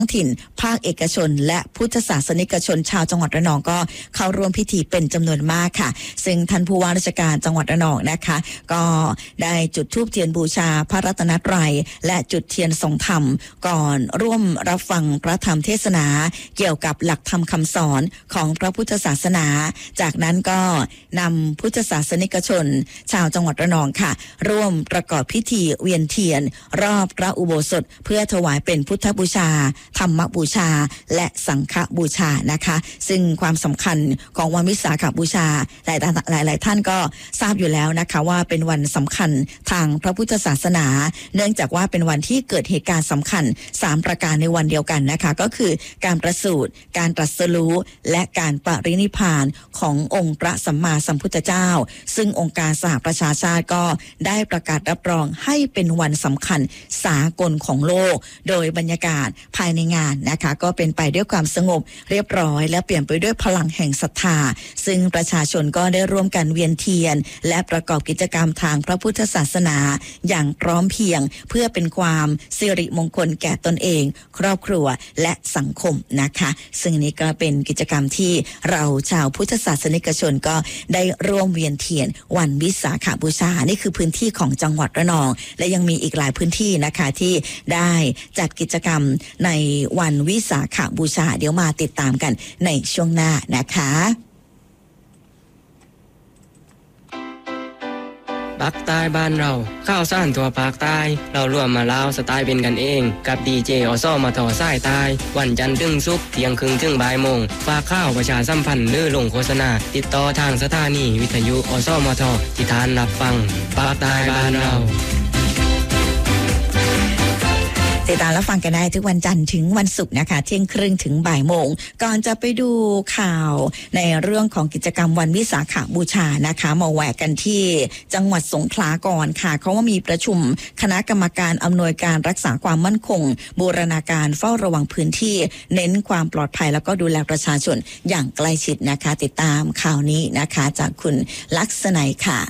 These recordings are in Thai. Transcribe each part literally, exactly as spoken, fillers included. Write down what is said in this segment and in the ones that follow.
ถิ่นภาคเอกชนและพุทธศาสนิกชนชาวจังหวัดระนองก็เข้าร่วมพิธีเป็นจำนวนมากค่ะซึ่งท่านผู้ว่าราชการจังหวัดระนองนะคะก็ได้จุดธูปเทียนบูชาพระรัตนตรัยและจุดเทียนทรงธรรมก่อนร่วมรับฟังพระธรรมเทศนาเกี่ยวกับหลักธรรมคำสอนของพระพุทธศาสนาจากนั้นก็นำพุทธศาสนิกชนชาวจังหวัดระนองค่ะร่วมประกอบพิธีเวียนเทียนรอบพระอุโบสถเพื่อถวายเป็นพุทธบูชาธรรมบูชาและสังฆบูชานะคะซึ่งความสำคัญของวันวิสาขบูชาหลายหลายหลายท่านก็ทราบอยู่แล้วนะคะว่าเป็นวันสำคัญทางพระพุทธศาสนาเนื่องจากว่าเป็นวันที่เกิดเหตุการณ์สำคัญสามประการในวันเดียวกันนะคะก็คือการประสูติการตรัสรู้และการปรินิพพานขององค์พระสัมมาสัมพุทธเจ้าซึ่งองค์การสหประชาชาติก็ได้ประกาศรับรองให้เป็นวันสำคัญสากลของโลกโดยบรรยากาศภายในงานนะคะก็เป็นไปด้วยความสงบเรียบร้อยและเปลี่ยนไปด้วยพลังแห่งศรัทธาซึ่งประชาชนก็ได้ร่วมกันเวียนเทียนและประกอบกิจกรรมทางพระพุทธศาสนาอย่างพร้อมเพรียงเพื่อเป็นความสิริมงคลแก่ตนเองครอบครัวและสังคมนะคะซึ่งนี้ก็เป็นกิจกรรมที่เราชาวพุทธศาสนิกชนก็ได้ร่วมเวียนเทียนวันวิสาขบูชานี่คือพื้นที่ของจังหวัดระนองและยังมีอีกหลายพื้นที่นะคะที่ได้จัดกิจกรรมในวันวิสาขบูชาเดี๋ยวมาติดตามกันในช่วงหน้านะคะภาคใต้บ้านเราข้าวสารตัวภาคใต้เราร่วมมาเล่าสไตล์เป็นกันเองกับดีเจอสมทสายใต้วันจันทร์ถึงศุกร์เที่ยงครึ่งถึงบ่ายโมงฝากข้าวประชาสัมพันธ์หรือลงโฆษณาติดต่อทางสถานีวิทยุอสมทที่ท่านรับฟังภาคใต้บ้านเราติดตามรับฟังกันได้ทุกวันจันทร์ถึงวันศุกร์นะคะเที่ยงครึ่งถึงบ่ายโมงก่อนจะไปดูข่าวในเรื่องของกิจกรรมวันวิสาขบูชานะคะมาแหวกกันที่จังหวัดสงขลาก่อนค่ะเขาว่ามีประชุมคณะกรรมการอำนวยการรักษาความมั่นคงบูรณาการเฝ้าระวังพื้นที่เน้นความปลอดภัยแล้วก็ดูแลประชาชนอย่างใกล้ชิดนะคะติดตามข่าวนี้นะคะจากคุณลักษณัยค่ะ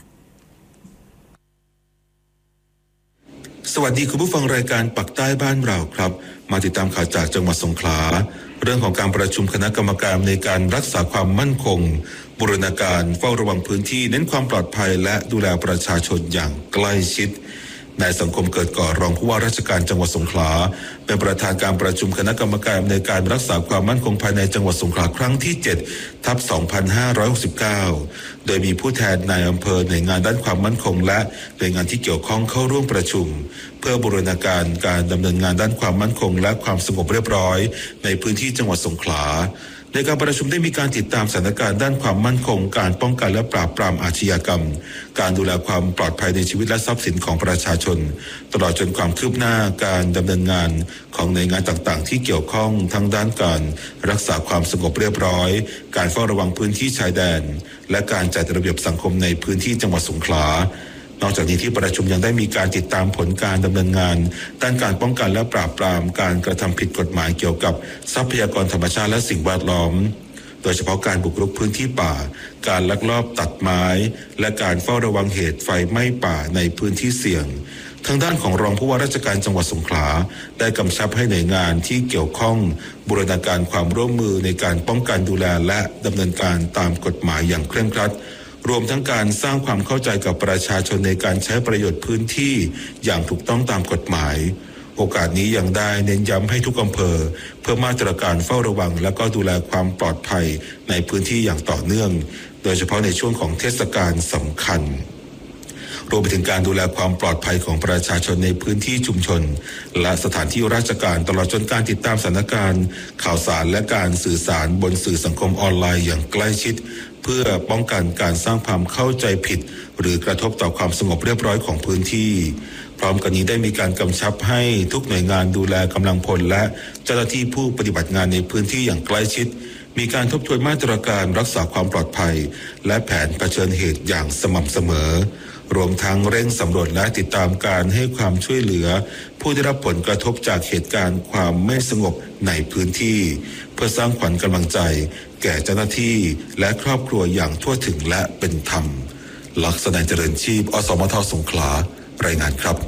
สวัสดีคุณผู้ฟังรายการปักใต้บ้านเราครับมาติดตามข่าวจากจังหวัดสงขลาเรื่องของการประชุมคณะกรรมการในการรักษาความมั่นคงบูรณาการเฝ้าระวังพื้นที่เน้นความปลอดภัยและดูแลประชาชนอย่างใกล้ชิดนายสังคมเกิดก่อรองผู้ว่าราชการจังหวัดสงขลาเป็นประธานการประชุมคณะกรรมการในการรักษาความมั่นคงภายในจังหวัดสงขลาครั้งที่เจ็ดทับสองพันห้าร้อยหกสิบเก้าโดยมีผู้แทนนายอำเภอหน่วยงานด้านความมั่นคงและหน่วยงานที่เกี่ยวข้องเข้าร่วมประชุมเพื่อบูรณาการการดำเนินงานด้านความมั่นคงและความสงบเรียบร้อยในพื้นที่จังหวัดสงขลาในการประชุมได้มีการติดตามสถานการณ์ด้านความมั่นคงการป้องกันและปราบปรามอาชญากรรมการดูแลความปลอดภัยในชีวิตและทรัพย์สินของประชาชนตลอดจนความคืบหน้าการดำเนินงานของหน่วยงานต่างๆที่เกี่ยวข้องทั้งด้านการรักษาความสงบเรียบร้อยการเฝ้าระวังพื้นที่ชายแดนและการจัดระเบียบสังคมในพื้นที่จังหวัดสงขลานอกจากนี้ที่ประชุมยังได้มีการติดตามผลการดำเนินงานด้านการป้องกันและปราบปรามการกระทำผิดกฎหมายเกี่ยวกับทรัพยากรธรรมชาติและสิ่งแวดล้อมโดยเฉพาะการบุกรุกพื้นที่ป่าการลักลอบตัดไม้และการเฝ้าระวังเหตุไฟไหม้ป่าในพื้นที่เสี่ยงทางด้านของรองผู้ว่าราชการจังหวัดสงขลาได้กำชับให้หน่วยงานที่เกี่ยวข้องบูรณาการความร่วมมือในการป้องกันดูแลและดำเนินการตามกฎหมายอย่างเคร่งครัดรวมทั้งการสร้างความเข้าใจกับประชาชนในการใช้ประโยชน์พื้นที่อย่างถูกต้องตามกฎหมายโอกาสนี้ยังได้เน้นย้ำให้ทุกอำเภอเพิ่มมาตรการเฝ้าระวังและก็ดูแลความปลอดภัยในพื้นที่อย่างต่อเนื่องโดยเฉพาะในช่วงของเทศกาลสำคัญรวมไปถึงการดูแลความปลอดภัยของประชาชนในพื้นที่ชุมชนและสถานที่ราชการตลอดจนการติดตามสถานการณ์ข่าวสารและการสื่อสารบนสื่อสังคมออนไลน์อย่างใกล้ชิดเพื่อป้องกันการสร้างความเข้าใจผิดหรือกระทบต่อความสงบเรียบร้อยของพื้นที่พร้อมกันนี้ได้มีการกำชับให้ทุกหน่วยงานดูแลกำลังพลและเจ้าหน้าที่ผู้ปฏิบัติงานในพื้นที่อย่างใกล้ชิดมีการทบทวนมาตรการรักษาความปลอดภัยและแผนเผชิญเหตุอย่างสม่ำเสมอรวมทั้งเร่งสำรวจและติดตามการให้ความช่วยเหลือผู้ได้รับผลกระทบจากเหตุการณ์ความไม่สงบในพื้นที่เพื่อสร้างขวัญกำลังใจแก่เจ้าหน้าที่และครอบครัวอย่างทั่วถึงและเป็นธรรมลักษณะเจริญชีพอสมทสงขลารายงานครับ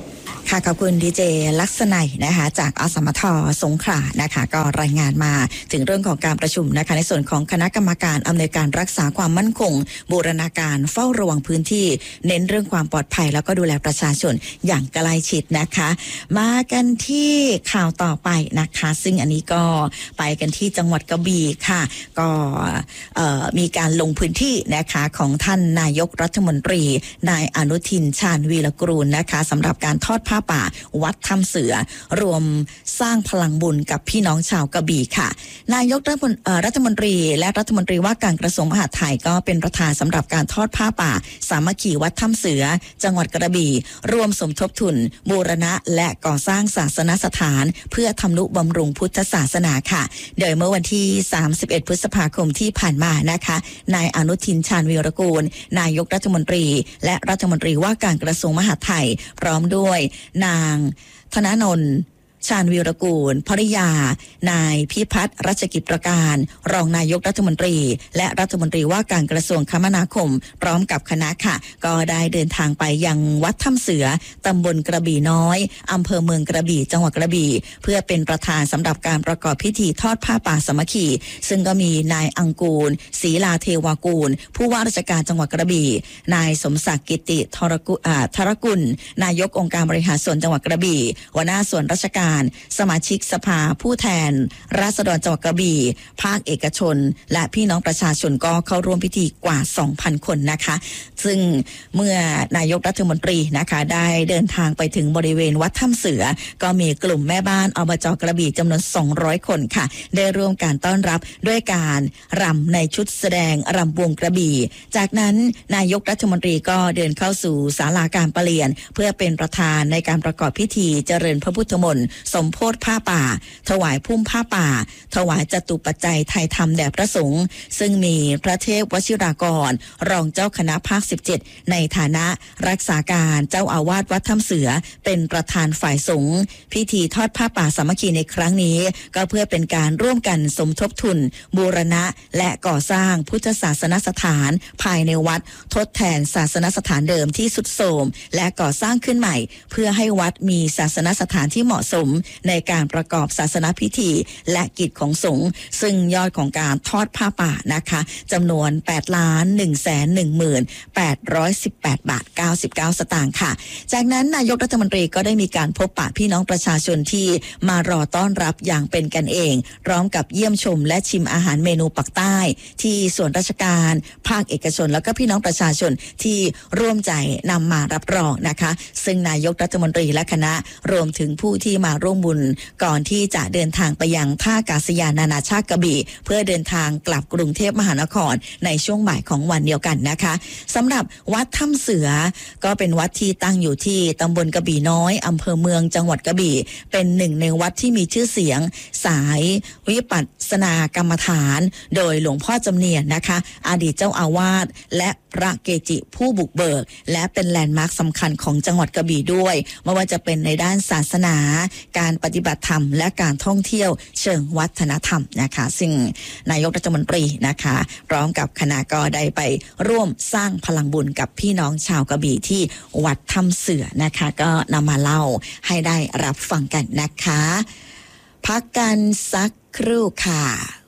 ค่ะขอบคุณดีเจลักษณัยนะคะจากอสมทสงขลานะคะก็รายงานมาถึงเรื่องของการประชุมนะคะในส่วนของคณะกรรมการอำนวยการรักษาความมั่นคงบูรณาการเฝ้าระวังพื้นที่เน้นเรื่องความปลอดภัยแล้วก็ดูแลประชาชนอย่างใกล้ชิดนะคะมากันที่ข่าวต่อไปนะคะซึ่งอันนี้ก็ไปกันที่จังหวัดกระบี่ค่ะก็มีการลงพื้นที่นะคะของท่านนายกรัฐมนตรีนายอนุทินชาญวีรกูลนะคะสำหรับการทอดผ้าป่าวัดถ้ำเสือรวมสร้างพลังบุญกับพี่น้องชาวกระบี่ค่ะนายกรัฐมนตรีและรัฐมนตรีว่าการกระทรวงมหาดไทยก็เป็นประธานสำหรับการทอดผ้าป่าสามัคคีวัดถ้ำเสือจังหวัดกระบี่รวมสมทบทุนบูรณะและก่อสร้างศาสนสถานเพื่อทำนุบำรุงพุทธศาสนาค่ะโดยเมื่อวันที่สามสิบเอ็ดพฤษภาคมที่ผ่านมานะคะนายอนุทินชาญวีรกูลนายกรัฐมนตรีและรัฐมนตรีว่าการกระทรวงมหาดไทยพร้อมด้วยนางธนนนท์ชาญวีรกูลภริยานายพิพัฒน์รัชกิจประการรองนายกรัฐมนตรีและรัฐมนตรีว่าการกระทรวงคมนาคมพร้อมกับคณะค่ะก็ได้เดินทางไปยังวัดถ้ำเสือตำบลกระบี่น้อยอำเภอเมืองกระบี่จังหวัดกระบี่เพื่อเป็นประธานสำหรับการประกอบพิธีทอดผ้าป่าสามัคคีซึ่งก็มีนายอังกูลศรีลาเทวากูลผู้ว่าราชการจังหวัดกระบี่นายสมศักดิ์กิติธรกุอ่าธรกุลนายกองค์การบริหารส่วนจังหวัดกระบี่หัวหน้าส่วนราชการสมาชิกสภาผู้แทนราษฎรจังหวัดกระบี่ภาคเอกชนและพี่น้องประชาชนก็เข้าร่วมพิธีกว่า สองพัน คนนะคะซึ่งเมื่อนายกรัฐมนตรีนะคะได้เดินทางไปถึงบริเวณวัดถ้ำเสือก็มีกลุ่มแม่บ้านอบจ.กระบี่จำนวนสองร้อยคนค่ะได้ร่วมการต้อนรับด้วยการรำในชุดแสดงรำวงกระบี่จากนั้นนายกรัฐมนตรีก็เดินเข้าสู่ศาลาการประเรียนเพื่อเป็นประธานในการประกอบพิธีเจริญพระพุทธมนต์สมโภชผ้าป่าถวายพุ่มผ้าป่าถวายจตุปัจจัยไทยธรรมแด่พระสงฆ์ซึ่งมีพระเทพวชิรากรรองเจ้าคณะภาคสิบเจ็ดในฐานะรักษาการเจ้าอาวาสวัดถ้ำเสือเป็นประธานฝ่ายสงฆ์พิธีทอดผ้าป่าสามัคคีในครั้งนี้ก็เพื่อเป็นการร่วมกันสมทบทุนบูรณะและก่อสร้างพุทธศาสนสถานภายในวัดทดแทนศาสนสถานเดิมที่ทรุดโทรมและก่อสร้างขึ้นใหม่เพื่อให้วัดมีศาสนสถานที่เหมาะสมในการประกอบศาสนพิธีและกิจของสงฆ์ซึ่งยอดของการทอดผ้าป่านะคะจำนวน แปดล้านหนึ่งแสนหนึ่งหมื่นแปดร้อยสิบแปด บาท เก้าสิบเก้า สตางค์ค่ะจากนั้นนายกรัฐมนตรีก็ได้มีการพบปะพี่น้องประชาชนที่มารอต้อนรับอย่างเป็นกันเองพร้อมกับเยี่ยมชมและชิมอาหารเมนูปักใต้ที่ส่วนราชการภาคเอกชนแล้วก็พี่น้องประชาชนที่ร่วมใจนำมารับรองนะคะซึ่งนายกรัฐมนตรีและคณะรวมถึงผู้ที่มาร่วมบุญก่อนที่จะเดินทางไปยังท่าอากาศยานนานาชาติกระบี่เพื่อเดินทางกลับกรุงเทพมหานครในช่วงบ่ายของวันเดียวกันนะคะสำหรับวัดถ้ำเสือก็เป็นวัดที่ตั้งอยู่ที่ตำบลกระบี่น้อยอำเภอเมืองจังหวัดกระบี่เป็นหนึ่งในวัดที่มีชื่อเสียงสายวิปัสสนากรรมฐานโดยหลวงพ่อจำเนียนนะคะอดีตเจ้าอาวาสและพระเกจิผู้บุกเบิกและเป็นแลนด์มาร์คสำคัญของจังหวัดกระบี่ด้วยไม่ว่าจะเป็นในด้านศาสนาการปฏิบัติธรรมและการท่องเที่ยวเชิงวัฒนธรรมนะคะซึ่งนายกรัฐมนตรีนะคะพร้อมกับคณะก็ได้ไปร่วมสร้างพลังบุญกับพี่น้องชาวกระบี่ที่วัดถ้ำเสือนะคะก็นำมาเล่าให้ได้รับฟังกันนะคะพักกันสักครู่ค่ะ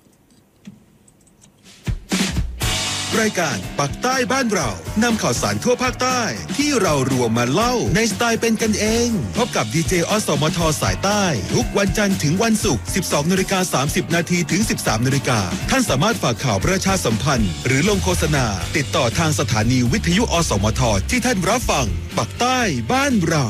รายการปักใต้บ้านเรานำข่าวสารทั่วภาคใต้ที่เรารวมมาเล่าในสไตล์เป็นกันเองพบกับดีเจอสมทสายใต้ทุกวันจันทร์ถึงวันศุกร์ สิบสองนาฬิกาสามสิบนาทีถึง สิบสามนาฬิกาท่านสามารถฝากข่าวประชาสัมพันธ์หรือลงโฆษณาติดต่อทางสถานีวิทยุอสมทที่ท่านรับฟังปักใต้บ้านเรา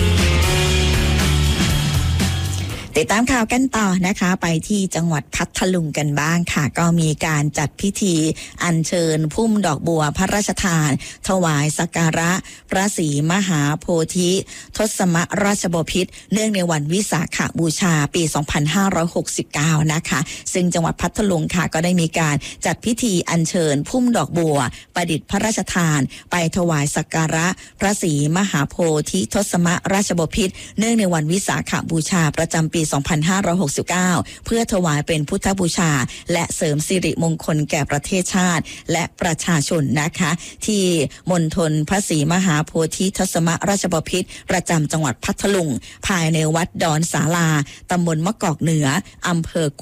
ติดตามข่าวกันต่อนะคะไปที่จังหวัดพัทลุงกันบ้างค่ะก็มีการจัดพิธีอัญเชิญพุ่มดอกบัวพระราชทานถวายสักการะพระศรีมหาโพธิทศมราชบพิตรเนื่องในวันวิสาขบูชาปีสองพันห้าร้อยหกสิบเก้านะคะซึ่งจังหวัดพัทลุงค่ะก็ได้มีการจัดพิธีอัญเชิญพุ่มดอกบัวประดิษฐ์พระราชทานไปถวายสักการะพระศรีมหาโพธิทศมราชบพิตรเนื่องในวันวิสาขบูชาประจำปีสองพันห้าร้อยหกสิบเก้าเพื่อถวายเป็นพุทธบูชาและเสริมสิริมงคลแก่ประเทศชาติและประชาชนนะคะที่มณฑลพระศรีมหาโพธิทัสมราชบพิตรประจำจังหวัดพัทลุงภายในวัดดอนศาลาตำบลมะกอกเหนืออำเภอ